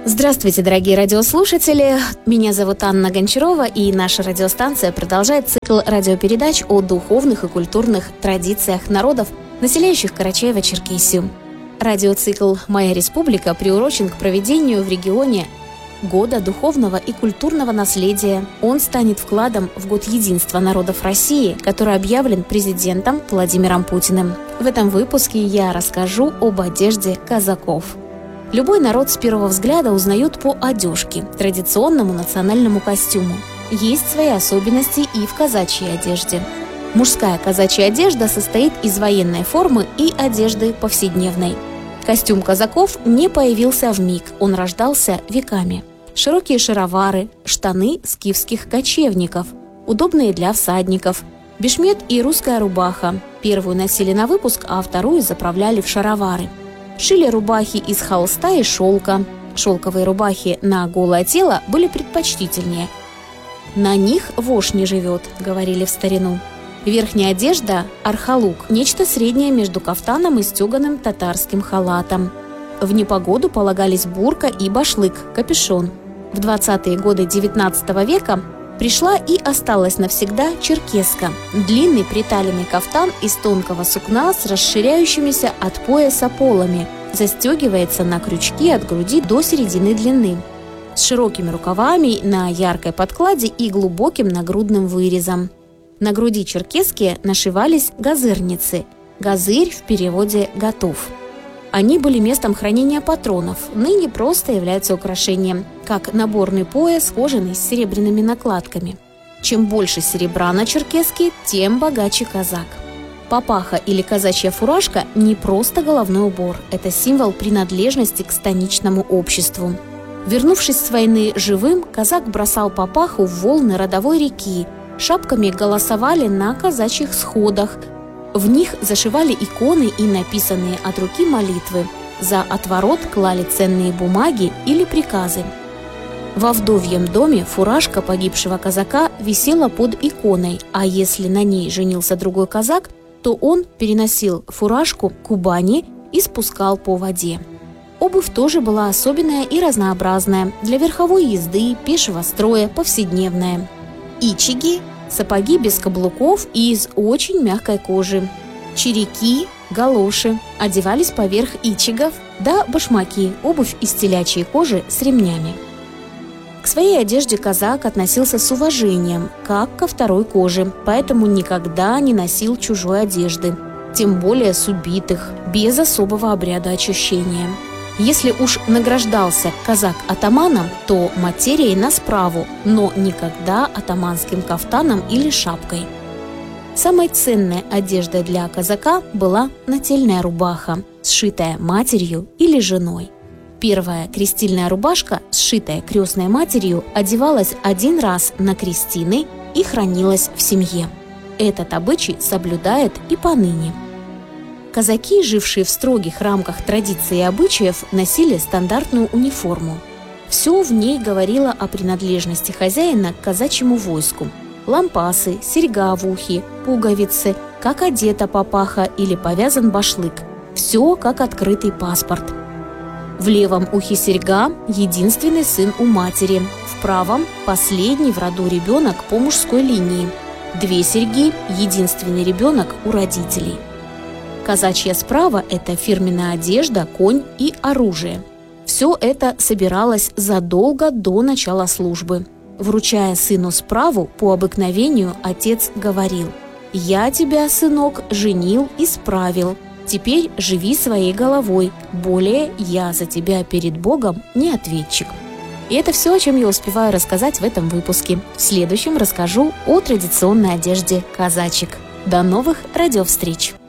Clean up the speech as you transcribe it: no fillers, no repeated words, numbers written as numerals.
Здравствуйте, дорогие радиослушатели! Меня зовут Анна Гончарова, и наша радиостанция продолжает цикл радиопередач о духовных и культурных традициях народов, населяющих Карачаево-Черкесию. Радиоцикл «Моя республика» приурочен к проведению в регионе Года духовного и культурного наследия. Он станет вкладом в Год единства народов России, который объявлен президентом Владимиром Путиным. В этом выпуске я расскажу об одежде казаков. Любой народ с первого взгляда узнают по одежке, традиционному национальному костюму. Есть свои особенности и в казачьей одежде. Мужская казачья одежда состоит из военной формы и одежды повседневной. Костюм казаков не появился вмиг, он рождался веками. Широкие шаровары, штаны скифских кочевников, удобные для всадников, бешмет и русская рубаха. Первую носили на выпуск, а вторую заправляли в шаровары. Шили рубахи из холста и шелка. Шелковые рубахи на голое тело были предпочтительнее. «На них вошь не живет», — говорили в старину. Верхняя одежда – архалук, нечто среднее между кафтаном и стеганым татарским халатом. В непогоду полагались бурка и башлык, капюшон. В 20-е годы XIX века пришла и осталась навсегда черкеска – длинный приталенный кафтан из тонкого сукна с расширяющимися от пояса полами, застегивается на крючки от груди до середины длины, с широкими рукавами на яркой подкладе и глубоким нагрудным вырезом. На груди черкески нашивались газырницы. Газырь в переводе «готов». Они были местом хранения патронов, ныне просто являются украшением, как наборный пояс, кожаный с серебряными накладками. Чем больше серебра на черкеске, тем богаче казак. Папаха или казачья фуражка – не просто головной убор, это символ принадлежности к станичному обществу. Вернувшись с войны живым, казак бросал папаху в волны родовой реки, шапками голосовали на казачьих сходах. В них зашивали иконы и написанные от руки молитвы. За отворот клали ценные бумаги или приказы. Во вдовьем доме фуражка погибшего казака висела под иконой, а если на ней женился другой казак, то он переносил фуражку к Кубани и спускал по воде. Обувь тоже была особенная и разнообразная, для верховой езды, пешего строя, повседневная. Ичиги – сапоги без каблуков и из очень мягкой кожи. Чиряки, галоши одевались поверх ичигов, да башмаки – обувь из телячьей кожи с ремнями. К своей одежде казак относился с уважением, как ко второй коже, поэтому никогда не носил чужой одежды, тем более с убитых, без особого обряда очищения. Если уж награждался казак атаманом, то материей на справу, но никогда атаманским кафтаном или шапкой. Самой ценной одеждой для казака была нательная рубаха, сшитая матерью или женой. Первая крестильная рубашка, сшитая крестной матерью, одевалась один раз на крестины и хранилась в семье. Этот обычай соблюдают и поныне. Казаки, жившие в строгих рамках традиций и обычаев, носили стандартную униформу. Все в ней говорило о принадлежности хозяина к казачьему войску. Лампасы, серьга в ухе, пуговицы, как одета папаха или повязан башлык. Все как открытый паспорт. В левом ухе серьга – единственный сын у матери, в правом – последний в роду ребенок по мужской линии. 2 серьги – единственный ребенок у родителей. Казачья справа – это фирменная одежда, конь и оружие. Все это собиралось задолго до начала службы. Вручая сыну справу, по обыкновению отец говорил: «Я тебя, сынок, женил и справил. Теперь живи своей головой, более я за тебя перед Богом не ответчик». И это все, о чем я успеваю рассказать в этом выпуске. В следующем расскажу о традиционной одежде казачек. До новых радиовстреч!